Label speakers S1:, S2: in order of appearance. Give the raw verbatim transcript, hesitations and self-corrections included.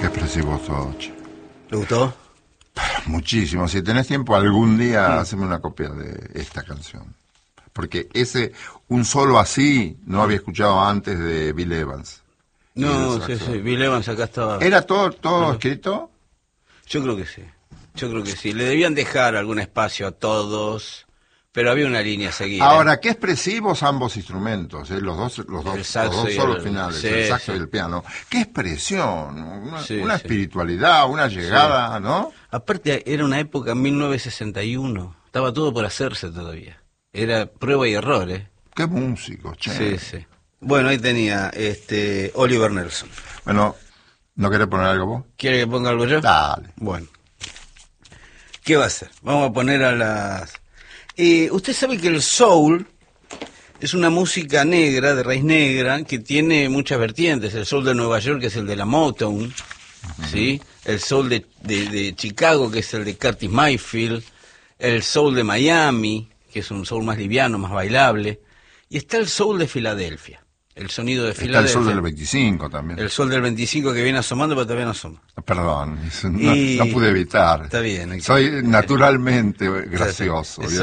S1: expresivo sos, che.
S2: ¿Le gustó?
S1: Muchísimo. Si tenés tiempo, algún día mm. haceme una copia de esta canción. Porque ese, un solo así, no había escuchado antes de Bill Evans.
S2: No, sí, sí, Bill Evans acá estaba.
S1: ¿Era todo, todo no. escrito?
S2: Yo creo que sí. Yo creo que sí. Le debían dejar algún espacio a todos, pero había una línea a seguir.
S1: Ahora,
S2: ¿eh?
S1: qué expresivos ambos instrumentos, ¿eh? los dos, los dos, los dos solos el, finales,
S2: sí,
S1: el saxo
S2: sí.
S1: y el piano. Qué expresión, una,
S2: sí,
S1: una
S2: sí.
S1: espiritualidad, una llegada, sí. ¿no?
S2: Aparte, era una época en mil novecientos sesenta y uno. Estaba todo por hacerse todavía. Era prueba y error, ¿eh?
S1: Qué músico, che.
S2: Sí, sí. Bueno, ahí tenía este Oliver Nelson.
S1: Bueno, ¿no querés poner algo vos?
S2: ¿Quiere que ponga algo yo?
S1: Dale.
S2: Bueno. ¿Qué va a hacer? Vamos a poner a las... Eh, usted sabe que el soul es una música negra, de raíz negra, que tiene muchas vertientes. El soul de Nueva York, que es el de la Motown, uh-huh. ¿sí? El soul de, de, de Chicago, que es el de Curtis Mayfield. El soul de Miami, que es un soul más liviano, más bailable. Y está el soul de Filadelfia, el sonido de Filadelfia.
S1: Está el soul del veinticinco también.
S2: El soul del veinticinco que viene asomando, pero todavía no asoma.
S1: Perdón, no, y... no pude evitar.
S2: Está bien.
S1: Soy naturalmente gracioso.